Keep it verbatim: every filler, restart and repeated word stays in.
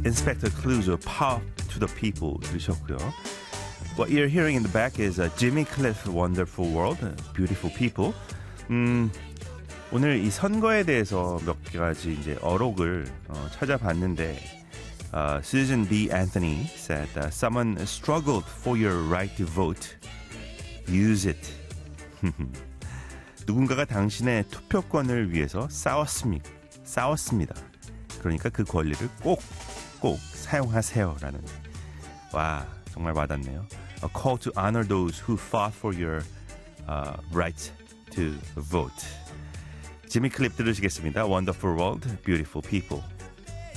Inspector Clouseau, Power to the People 들으셨고요. What you're hearing in the back is uh, Jimmy Cliff, Wonderful World, Beautiful People. 음, 오늘 이 선거에 대해서 몇 가지 이제 어록을 어, 찾아봤는데 uh, Susan B. Anthony said, uh, someone struggled for your right to vote. Use it. 누군가가 당신의 투표권을 위해서 싸웠습니다. 싸웠습니다. 그러니까 그 권리를 꼭, 꼭 사용하세요라는. 와, 정말 와닿네요. A call to honor those who fought for your uh, right to vote. 지미 클립 들으시겠습니다. Wonderful World, Beautiful People.